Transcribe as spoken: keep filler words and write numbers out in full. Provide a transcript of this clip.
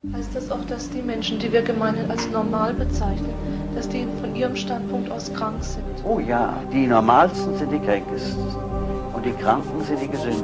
Heißt das auch, dass die Menschen, die wir gemeinhin als normal bezeichnen, dass die von ihrem Standpunkt aus krank sind? Oh ja, die Normalsten sind die Kränkesten und die Kranken sind die Gesündesten.